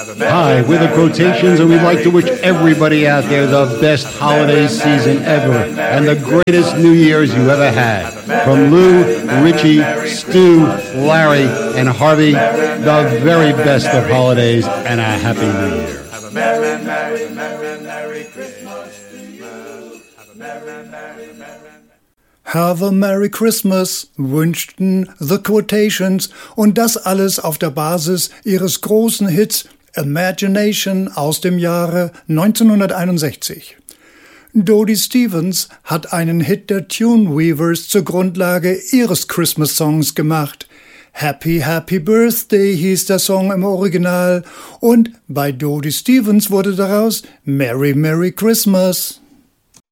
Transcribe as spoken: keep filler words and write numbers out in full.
Hi, we're the Quotations, and we'd like to wish everybody out there the best holiday season ever and the greatest New Year's you ever had. From Lou, Richie, Stu, Larry, and Harvey, the very best of holidays and a Happy New Year. Have a Merry, Merry, Merry, Merry Christmas to you. Have a Merry, Merry, Merry. Have a Merry Christmas wünschten The Quotations und das alles auf der Basis ihres großen Hits Imagination aus dem Jahre neunzehnhunderteinundsechzig. Dodie Stevens hat einen Hit der Tune Weavers zur Grundlage ihres Christmas Songs gemacht. Happy Happy Birthday hieß der Song im Original und bei Dodie Stevens wurde daraus Merry Merry Christmas.